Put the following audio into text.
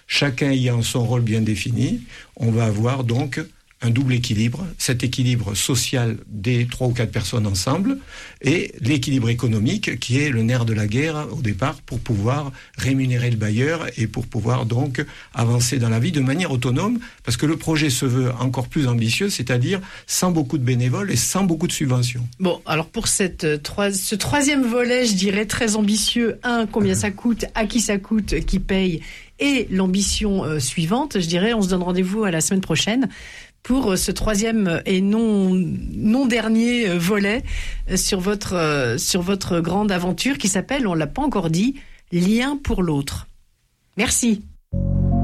chacun ayant son rôle bien défini, on va avoir donc un double équilibre, cet équilibre social des 3 ou 4 personnes ensemble et l'équilibre économique qui est le nerf de la guerre au départ pour pouvoir rémunérer le bailleur et pour pouvoir donc avancer dans la vie de manière autonome parce que le projet se veut encore plus ambitieux, c'est-à-dire sans beaucoup de bénévoles et sans beaucoup de subventions. Bon, alors pour ce troisième volet, je dirais très ambitieux, combien ça coûte, à qui ça coûte, qui paye et l'ambition suivante, je dirais, on se donne rendez-vous à la semaine prochaine pour ce troisième et non dernier volet sur votre grande aventure qui s'appelle, on l'a pas encore dit, Lien pour l'autre. Merci.